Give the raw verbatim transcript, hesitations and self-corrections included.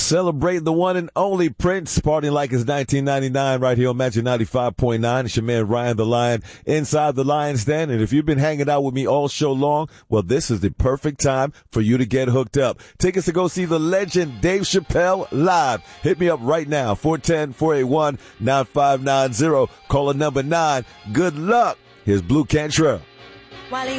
Celebrating the one and only Prince, partying like it's nineteen ninety-nine right here on Magic ninety-five point nine. It's your man Ryan the Lion inside the Lion's Den. And if you've been hanging out with me all show long, well, this is the perfect time for you to get hooked up. Tickets to go see the legend Dave Chappelle live. Hit me up right now, four one zero, four eight one, nine five nine zero. Caller number nine. Good luck. Here's Blue Cantrell. While he